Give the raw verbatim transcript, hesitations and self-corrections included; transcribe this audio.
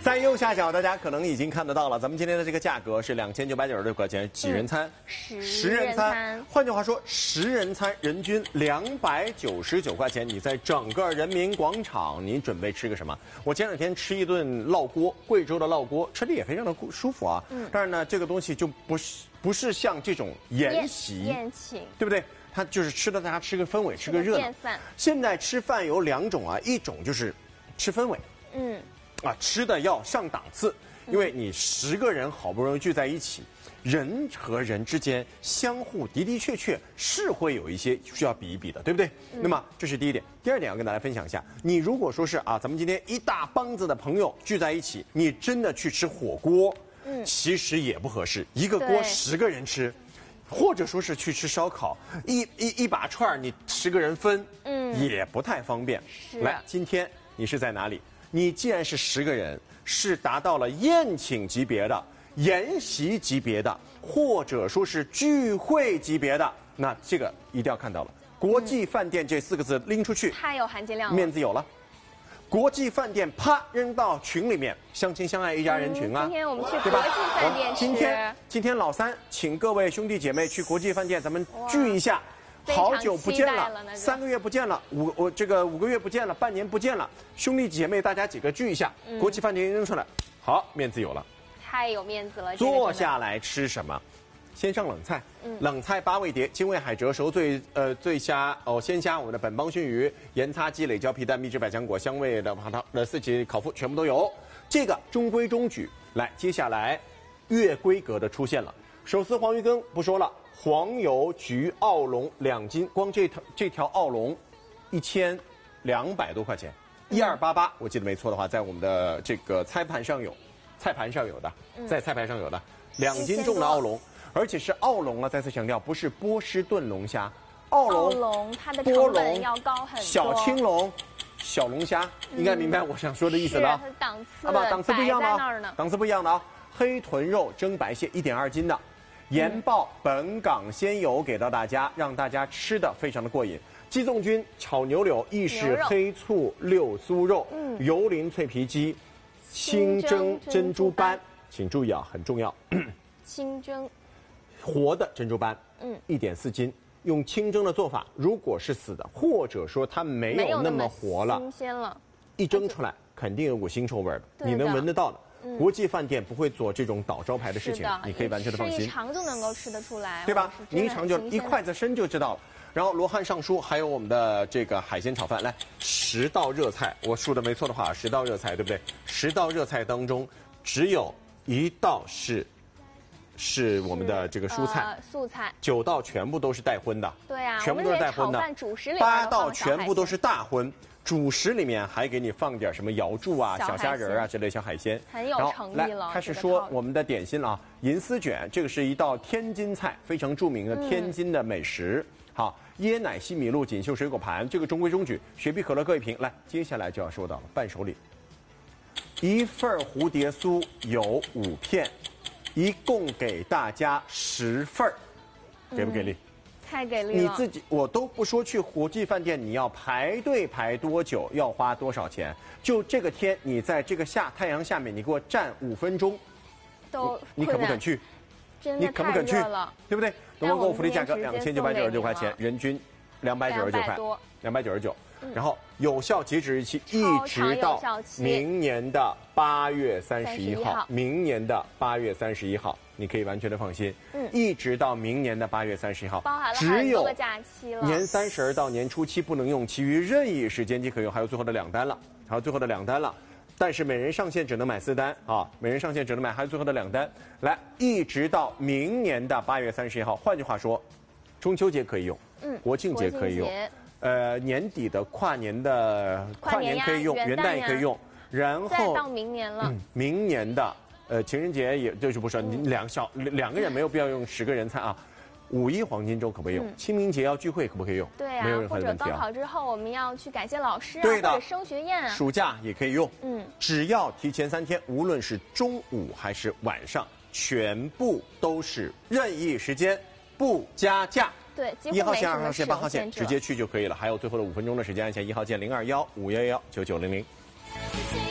在右下角，大家可能已经看得到了，咱们今天的这个价格是两千九百九十六块钱，几人餐？ 十十人餐。换句话说，十人餐人均两百九十九块钱。你在整个人民广场，你准备吃个什么？我前两天吃一顿烙锅，贵州的烙锅，吃的也非常的舒服啊。嗯。但是呢，这个东西就不是不是像这种宴席、 宴请， 对不对？它就是吃的大家吃个氛围，吃个热闹。现在吃饭有两种啊，一种就是吃氛围，嗯，啊，吃的要上档次，因为你十个人好不容易聚在一起，人和人之间相互的的确确是会有一些需要比一比的，对不对？嗯、那么这是第一点。第二点要跟大家分享一下，你如果说是啊，咱们今天一大帮子的朋友聚在一起，你真的去吃火锅，嗯，其实也不合适，一个锅十个人吃。或者说是去吃烧烤，一一一把串儿，你十个人分，嗯，也不太方便。 是。 来，今天你是在哪里？你既然是十个人，是达到了宴请级别的、宴席级别的，或者说是聚会级别的，那这个一定要看到了。国际饭店这四个字拎出去， 太有含金量了， 面子有了。国际饭店啪扔到群里面，相亲相爱一家人群啊！ 嗯、今天我们去国际饭店吃。 今天今天老三请各位兄弟姐妹去国际饭店，咱们聚一下。好久不见了， 了三个月不见了，五我这个五个月不见了，半年不见了，兄弟姐妹大家几个聚一下，嗯、国际饭店扔出来，好，面子有了， 太有面子了。 坐下来吃什么？先上冷菜，嗯、冷菜八味碟，精卫海蜇、熟醉呃醉虾、哦鲜虾，我们的本帮熏鱼、盐擦鸡、磊椒皮蛋、秘制百香果、香味的麻汤、呃四季烤麸全部都有。这个中规中矩。来，接下来越规格的出现了，手撕黄鱼羹不说了，黄油焗澳龙两斤，光这条这条澳龙一千两百多块钱，一二八八，我记得没错的话，在我们的这个菜盘上有，菜盘上有的，在菜盘上有的两斤重的澳龙。而且是澳龙啊！再次强调，不是波士顿龙虾，澳龙， 澳龙它的成本要高很多。 小青龙、小龙虾，应该明白我想说的意思了。 是档次， 啊不，档次不一样的啊， 档次不一样的啊！黑豚肉蒸白蟹一点二斤的，盐爆本港鲜油给到大家，让大家吃的非常的过瘾。鸡枞菌炒牛柳，意式黑醋六酥肉，嗯，油淋脆皮鸡，清蒸珍珠斑，请注意啊，很重要。 清蒸。 活的珍珠斑，嗯，一点四斤，用清蒸的做法，如果是死的，或者说它没有那么活了， 新鲜了， 一蒸出来肯定有股腥臭味的，你能闻得到的。嗯、国际饭店不会做这种倒招牌的事情，你可以完全的放心。 一尝就能够吃得出来， 对吧？你一尝就一筷子深就知道了。然后罗汉上书，还有我们的这个海鲜炒饭，来十道热菜，我数的没错的话，十道热菜对不对？十道热菜当中，只有一道是。是我们的这个蔬菜、 呃、素菜， 九道全部都是带荤的， 对啊， 全部都是带荤的。 主食里八道全部都是大荤，主食里面还给你放点什么瑶柱啊、小虾仁啊这类小海鲜， 很有诚意了。 开始说我们的点心了啊，银丝卷，这个是一道天津菜，非常著名的天津的美食。嗯、好，椰奶西米露锦绣水果盘，这个中规中矩。雪碧可乐各一瓶。来，接下来就要说到了伴手礼，一份蝴蝶酥有五片。一共给大家十份儿，给不给力？ 嗯、太给力了！ 你自己我都不说去国际饭店，你要排队排多久，要花多少钱？就这个天，你在这个下太阳下面，你给我站五分钟， 都你肯不肯去？ 真的太热了， 对不对？东方购物福利价格两千九百九十九块钱，人均两百九十九块，两百九十九。然后有效截止日期一直到明年的八月三十一号，明年的八月三十一号，你可以完全的放心。嗯，一直到明年的八月三十一号， 包含了很多个假期了。 年三十到年初七不能用，其余任意时间即可用。还有最后的两单了，还有最后的两单了。但是每人上限只能买四单啊，每人上限只能买，还有最后的两单。来，一直到明年的八月三十一号。换句话说，中秋节可以用，嗯，国庆节可以用。呃，年底的跨年的跨年可以用，元旦也可以用，然后再到明年了，嗯、 明年的呃情人节也就是不说，你两小两个人没有必要用十个人餐啊。五一黄金周可不可以用？嗯、清明节要聚会可不可以用？ 对啊， 没有任何的问题啊。 或者高考之后我们要去感谢老师啊， 对的， 或者升学宴啊， 暑假也可以用。嗯，只要提前三天，无论是中午还是晚上，全部都是任意时间，不加价。 对， 一号线、二号线、八号线直接去就可以了。还有最后的五分钟的时间，按下一号键零二幺五幺幺九九零零。